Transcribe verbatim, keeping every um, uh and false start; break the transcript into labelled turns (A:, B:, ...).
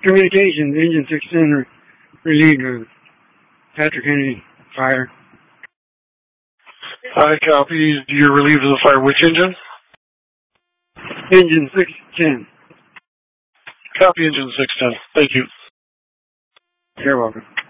A: Communications, Engine six ten re- relieved of Patrick Henry fire.
B: I copy. You're relieved of the fire. Which engine?
A: Engine six ten.
B: Copy engine six ten. Thank you.
A: You're welcome.